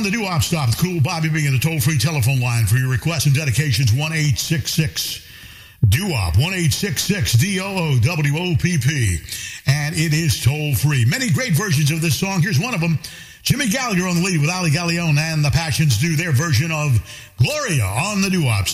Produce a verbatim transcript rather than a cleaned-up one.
The doo-wop stop. Cool Bobby being at the toll-free telephone line for your requests and dedications. one eight six six doo-wop. one eight six six D O O W O P P. And it is toll-free. Many great versions of this song. Here's one of them. Jimmy Gallagher on the lead with Ali Gallione and the Passions do their version of Gloria on the doo-wop.